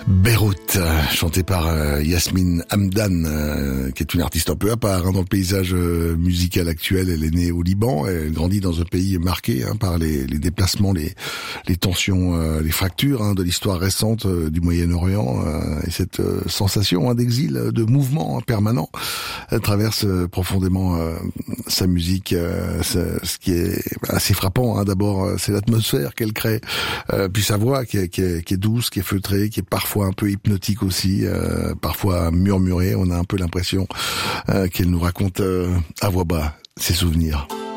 Beyrouth, chanté par Yasmine Hamdan, qui est une artiste un peu à part dans le paysage musical actuel. Elle est née au Liban, elle grandit dans un pays marqué par les déplacements, les tensions, les fractures de l'histoire récente du Moyen-Orient, et cette sensation d'exil, de mouvement permanent. Elle traverse profondément sa musique. Ce qui est assez frappant, d'abord, c'est l'atmosphère qu'elle crée, puis sa voix qui est douce, qui est feutrée, qui est parfois un peu hypnotique aussi, parfois murmurée. On a un peu l'impression qu'elle nous raconte à voix bas ses souvenirs.